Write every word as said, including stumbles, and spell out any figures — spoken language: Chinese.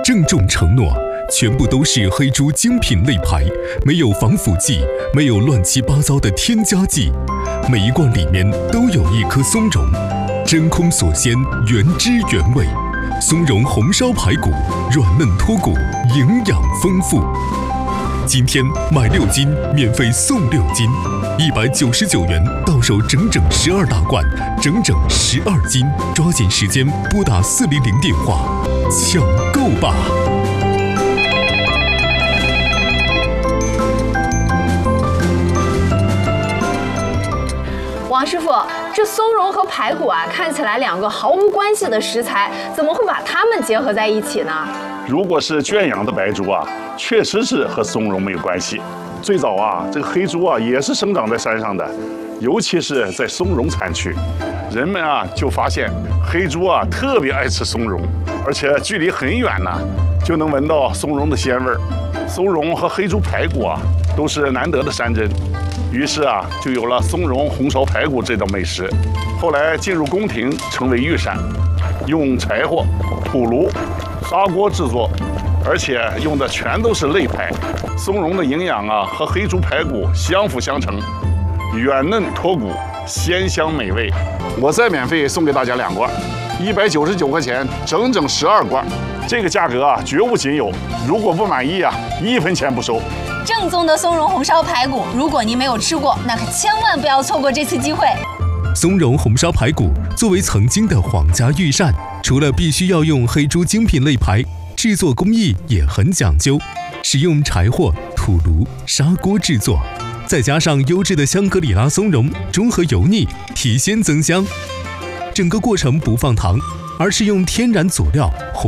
郑重承诺，全部都是黑猪精品肋排，没有防腐剂，没有乱七八糟的添加剂，每一罐里面都有一颗松茸，真空锁鲜，原汁原味。松茸红烧排骨，软嫩脱骨，营养丰富。今天买六斤免费送六斤，一百九十九元到手整整十二大罐，整整十二斤，抓紧时间拨打四零零电话抢购吧！ 王师傅，这松茸和排骨啊，看起来两个毫无关系的食材，怎么会把它们结合在一起呢？ 如果是圈养的白猪啊，确实是和松茸没有关系。最早啊，这个黑猪啊也是生长在山上的，尤其是在松茸产区，人们啊就发现黑猪啊特别爱吃松茸，而且距离很远呢，就能闻到松茸的鲜味儿。松茸和黑猪排骨啊都是难得的山珍，于是啊就有了松茸红烧排骨这道美食。后来进入宫廷，成为御膳，用柴火、土炉、砂锅制作，而且用的全都是肋排。松茸的营养啊和黑猪排骨相辅相成，软嫩脱骨，鲜香美味。我再免费送给大家两罐，一百九十九块钱，整整十二罐。这个价格啊绝无仅有，如果不满意啊，一分钱不收。 正宗的松茸红烧排骨，如果您没有吃过，那可千万不要错过这次机会。 松茸红烧排骨作为曾经的皇家御膳，除了必须要用黑猪精品肋排，制作工艺也很讲究，使用柴火、土炉、砂锅制作，再加上优质的香格里拉松茸，中和油腻，提鲜增香。整个过程不放糖，而是用天然佐料红